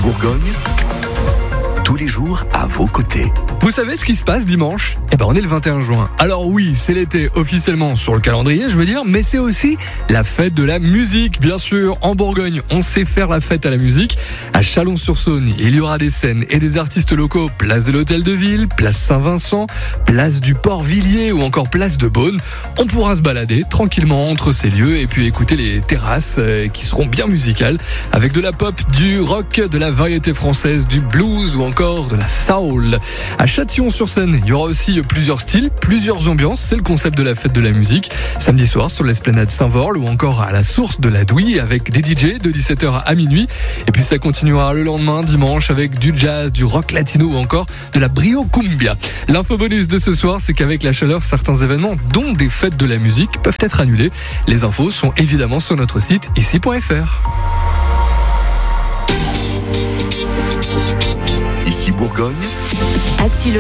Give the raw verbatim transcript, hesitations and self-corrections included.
Bourgogne, tous les jours à vos côtés. Vous savez ce qui se passe dimanche ? Eh ben on est le vingt et un juin. Alors oui, c'est l'été officiellement sur le calendrier, je veux dire, mais c'est aussi la fête de la musique, bien sûr. En Bourgogne, on sait faire la fête à la musique. À Chalon-sur-Saône, il y aura des scènes et des artistes locaux. Place de l'Hôtel de Ville, place Saint-Vincent, place du Port-Villiers ou encore place de Beaune. On pourra se balader tranquillement entre ces lieux et puis écouter les terrasses euh, qui seront bien musicales avec de la pop, du rock, de la variété française, du blues ou encore de la soul. À Châtillon-sur-Seine, il y aura aussi plusieurs styles, plusieurs ambiances. C'est le concept de la fête de la musique. Samedi soir sur l'esplanade Saint-Vorle ou encore à la source de la Douille avec des D J de dix-sept heures à minuit. Et puis ça continuera le lendemain, dimanche, avec du jazz, du rock latino ou encore de la brio cumbia. L'info bonus de ce soir, c'est qu'avec la chaleur, certains événements, dont des fêtes de la musique, peuvent être annulés. Les infos sont évidemment sur notre site ici point f r. Ici Bourgogne. Actu